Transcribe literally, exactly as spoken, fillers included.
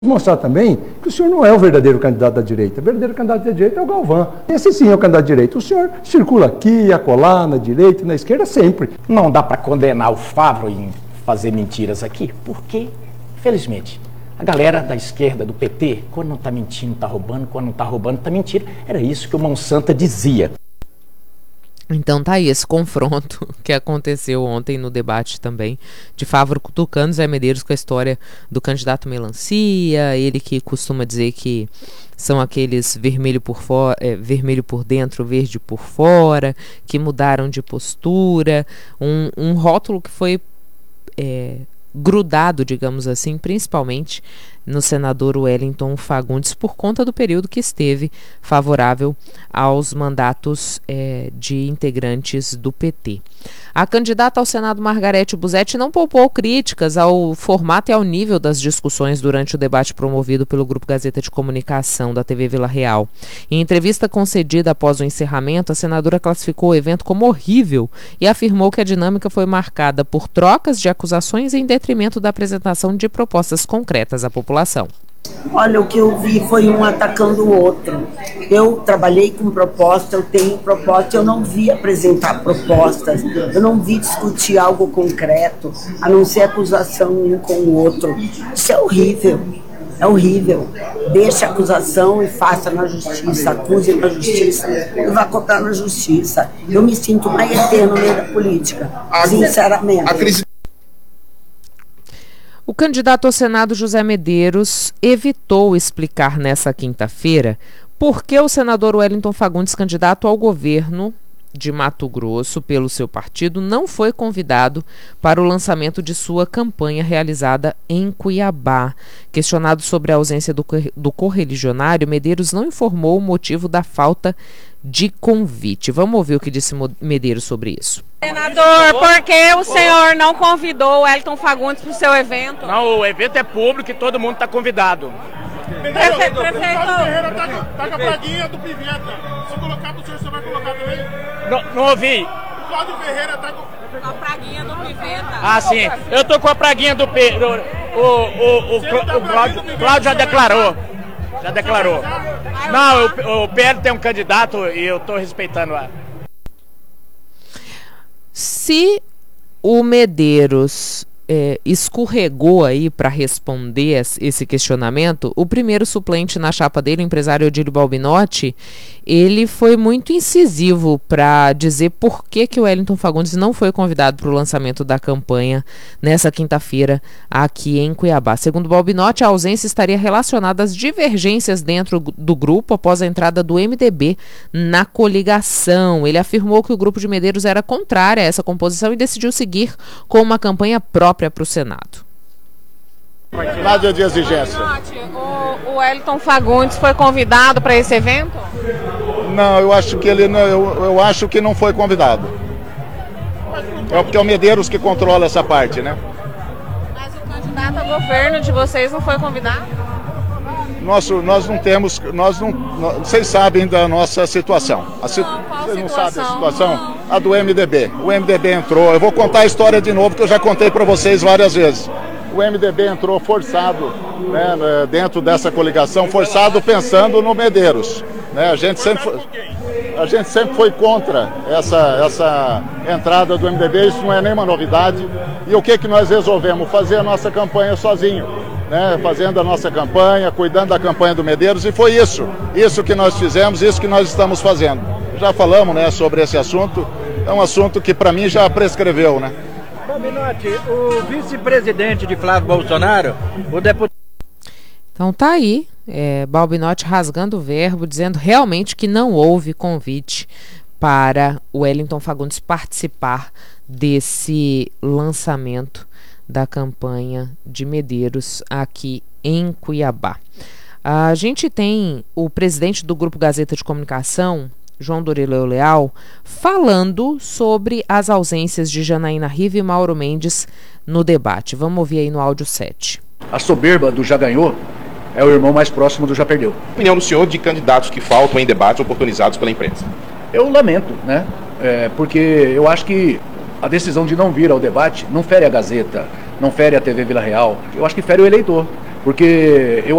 Mostrar também que o senhor não é o verdadeiro candidato da direita. O verdadeiro candidato da direita é o Galvão. Esse sim é o candidato da direita. O senhor circula aqui, acolá, na direita e na esquerda sempre. Não dá para condenar o Fávaro em fazer mentiras aqui, porque, felizmente, a galera da esquerda, do P T, quando não está mentindo, está roubando, quando não está roubando, está mentindo. Era isso que o Mão Santa dizia. Então tá aí esse confronto que aconteceu ontem no debate também de Fávaro cutucando Zé Medeiros com a história do candidato Melancia, ele que costuma dizer que são aqueles vermelho por fora, é, vermelho por dentro, verde por fora, que mudaram de postura, um, um rótulo que foi é, grudado, digamos assim, principalmente no senador Wellington Fagundes, por conta do período que esteve favorável aos mandatos é, de integrantes do P T. A candidata ao Senado, Margarete Busetti, não poupou críticas ao formato e ao nível das discussões durante o debate promovido pelo Grupo Gazeta de Comunicação da T V Vila Real. Em entrevista concedida após o encerramento, a senadora classificou o evento como horrível e afirmou que a dinâmica foi marcada por trocas de acusações em detrimento da apresentação de propostas concretas à população. Olha, o que eu vi foi um atacando o outro. Eu trabalhei com proposta, eu tenho proposta, eu não vi apresentar propostas, eu não vi discutir algo concreto, a não ser acusação um com o outro. Isso é horrível, é horrível. Deixa a acusação e faça na justiça, acuse na justiça e vá cobrar na justiça. Eu me sinto mais eterno no meio da política, sinceramente. O candidato ao Senado, José Medeiros, evitou explicar nessa quinta-feira por que o senador Wellington Fagundes, candidato ao governo de Mato Grosso pelo seu partido, não foi convidado para o lançamento de sua campanha realizada em Cuiabá. Questionado sobre a ausência do, do correligionário, Medeiros não informou o motivo da falta de convite. Vamos ouvir o que disse Medeiros sobre isso. Senador, por que o senhor não convidou o Wellington Fagundes para o seu evento? Não, o evento é público e todo mundo está convidado. Prefeito, prefeito. O Cláudio Ferreira tá, tá com a praguinha do Piveta. Se colocar pro senhor, você vai colocar também? Não, não ouvi. O Cláudio Ferreira tá com... com a praguinha do Piveta. Ah, sim. Eu tô com a praguinha do P. O, o, o, o, o Cláudio, Cláudio já declarou. Já declarou. Não, o, o P L tem um candidato e eu tô respeitando a... Se o Medeiros é, escorregou aí para responder esse questionamento, o primeiro suplente na chapa dele, o empresário Odílio Balbinotti, ele foi muito incisivo para dizer por que, que o Wellington Fagundes não foi convidado para o lançamento da campanha nessa quinta-feira aqui em Cuiabá. Segundo Balbinotti, a ausência estaria relacionada às divergências dentro do grupo após a entrada do M D B na coligação. Ele afirmou que o grupo de Medeiros era contrário a essa composição e decidiu seguir com uma campanha própria para o Senado. Nada de exigência. O, o Wellington Fagundes foi convidado para esse evento? Não, eu acho que ele não, eu, eu acho que não foi convidado. É porque é o Medeiros que controla essa parte, né? Mas o candidato a governo de vocês não foi convidado? Nosso, nós não temos, nós não, nós, vocês sabem da nossa situação. A, não, qual vocês não situação? sabem a situação? A do M D B. O M D B entrou. Eu vou contar a história de novo que eu já contei para vocês várias vezes. O M D B entrou forçado, né, dentro dessa coligação, forçado pensando no Medeiros. Né? A gente sempre foi, a gente sempre foi contra essa, essa entrada do M D B, isso não é nenhuma novidade. E o que, que nós resolvemos? Fazer a nossa campanha sozinho, né? Fazendo a nossa campanha, cuidando da campanha do Medeiros, e foi isso, isso que nós fizemos, isso que nós estamos fazendo. Já falamos, né, sobre esse assunto, é um assunto que para mim já prescreveu, né? Balbinotti, o vice-presidente de Flávio Bolsonaro, o deputado... Então tá aí, é, Balbinotti rasgando o verbo, dizendo realmente que não houve convite para o Wellington Fagundes participar desse lançamento da campanha de Medeiros aqui em Cuiabá. A gente tem o presidente do Grupo Gazeta de Comunicação, João Dorileu Leal, falando sobre as ausências de Janaína Riva e Mauro Mendes no debate. Vamos ouvir aí no áudio sete. A soberba do já ganhou é o irmão mais próximo do já perdeu. Opinião do senhor de candidatos que faltam em debates oportunizados pela imprensa? Eu lamento, né? É, porque eu acho que a decisão de não vir ao debate não fere a Gazeta, não fere a T V Vila Real. Eu acho que fere o eleitor. Porque eu